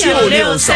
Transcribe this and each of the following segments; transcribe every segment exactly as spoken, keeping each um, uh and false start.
九六三。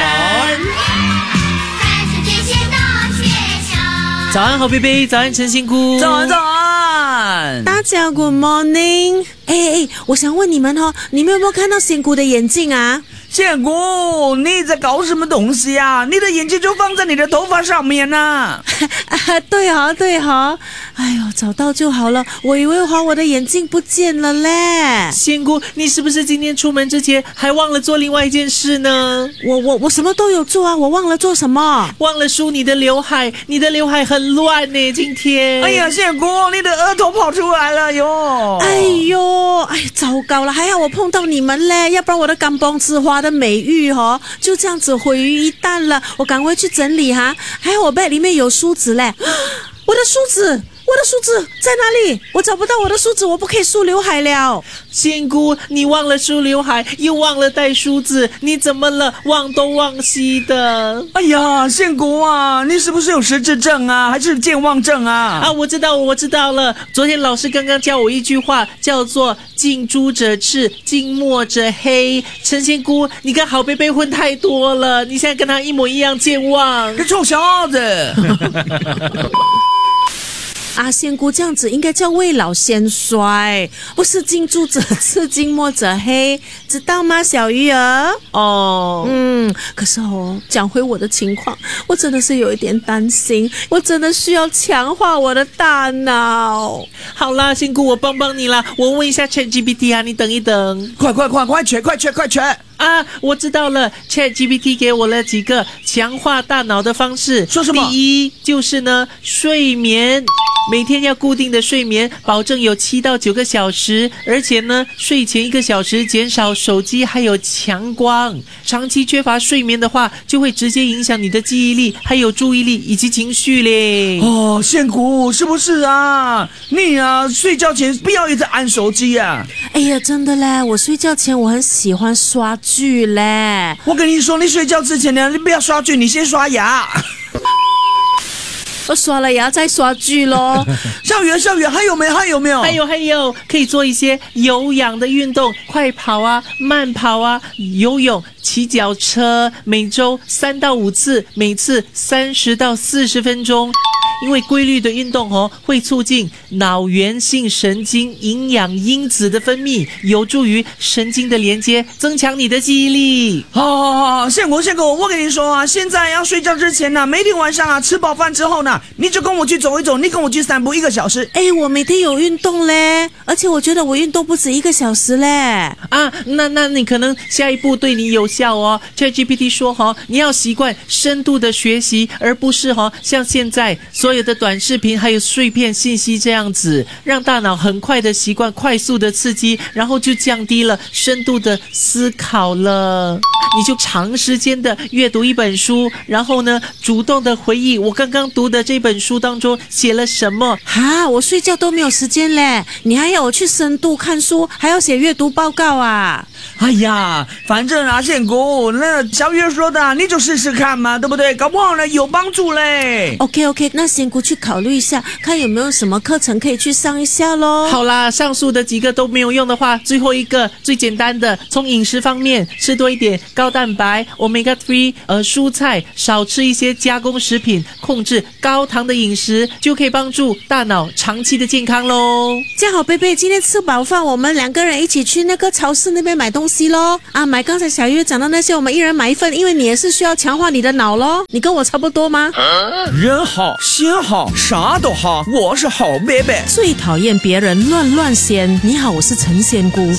早安，好贝贝，早安，陈仙姑， 早安，早安， 大家 Good morning。哎哎，我想问你们哦，你们有没有看到仙姑的眼镜啊？ 仙姑，你在搞什么东西啊？你的眼镜就放在你的头发上面呢、啊。 啊，对哈、哦、对哈、哦，哎呦，找到就好了。我以为哈我的眼镜不见了嘞。 仙姑，你是不是今天出门之前还忘了做另外一件事呢？ 我我我什么都有做啊，我忘了做什么？ 忘了梳你的刘海，你的刘海很乱呢，今天。 哎呀，仙姑，你的额头跑出来了哟！ 哎呦，哎，糟糕了，还好我碰到你们嘞，要不然我的甘榜之花的美玉哦，就这样子毁于一旦了。我赶快去整理哈，还好我背里面有梳子嘞，我的梳子，我的梳子在哪里？我找不到我的梳子，我不可以梳刘海了。 仙姑，你忘了梳刘海，又忘了带梳子，你怎么了？忘东忘西的。 哎呀，仙姑啊，你是不是有失智症啊，还是健忘症啊？ 啊，我知道，我知道了。昨天老师刚刚教我一句话，叫做“近朱者赤，近墨者黑”。陈仙姑，你跟好贝贝混太多了，你现在跟他一模一样健忘。 个臭小子！ 啊，仙姑这样子应该叫未老先衰，不是近朱者赤，近墨者黑，知道吗，小鱼儿？ 哦， 嗯，可是哦，讲回我的情况，我真的是有一点担心，我真的需要强化我的大脑。 好啦，仙姑，我帮帮你啦，我问一下 ChatGPT 啊，你等一等， 快快快快缺快缺快缺！ 啊，我知道了 ，ChatGPT 给我了几个强化大脑的方式。 说什么？ 第一就是呢，睡眠。每天要固定的睡眠，保证有七到九个小时，而且呢，睡前一个小时减少手机还有强光。长期缺乏睡眠的话，就会直接影响你的记忆力、还有注意力以及情绪嘞。 哦，仙姑是不是啊？你啊，睡觉前不要一直按手机啊！ 哎呀，真的嘞，我睡觉前我很喜欢刷剧嘞。 我跟你说，你睡觉之前呢，你不要刷剧，你先刷牙。 我刷了牙再刷剧咯。 校园校园还有没有还有没有还有还有可以做一些有氧的运动，快跑啊，慢跑啊，游泳，骑脚车，每周三到五次，每次三十到四十分钟。因为规律的运动哦，会促进脑源性神经营养因子的分泌，有助于神经的连接，增强你的记忆力。 好好好好，仙姑仙姑，我跟你说啊，现在要睡觉之前呢、啊，每天晚上啊吃饱饭之后呢，你就跟我去走一走，你跟我去散步一个小时。 哎，我每天有运动嘞，而且我觉得我运动不止一个小时嘞。 啊，那那你可能下一步对你有效哦。ChatGPT 说哦，你要习惯深度的学习，而不是哦像现在所有的短视频还有碎片信息这样子，让大脑很快的习惯快速的刺激，然后就降低了深度的思考了。你就长时间的阅读一本书，然后呢，主动的回忆我刚刚读的这本书当中写了什么。 哈，我睡觉都没有时间嘞，你还要我去深度看书，还要写阅读报告啊？ 哎呀，反正啊，仙姑，那小月说的，你就试试看嘛，对不对？搞不好呢有帮助嘞。 OK OK， 那仙姑去考虑一下，看有没有什么课程可以去上一下咯。 好啦，上述的几个都没有用的话，最后一个最简单的，从饮食方面吃多一点高蛋白 omega 三 呃蔬菜，少吃一些加工食品，控制高糖的饮食，就可以帮助大脑长期的健康咯。 这样好，贝贝，今天吃饱饭，我们两个人一起去那个超市那边买东西咯。啊，买刚才小月讲到那些，我们一人买一份，因为你也是需要强化你的脑咯。你跟我差不多吗？ 人好心好啥都好，我是好贝贝。 最讨厌别人乱乱仙。你好，我是陈仙姑。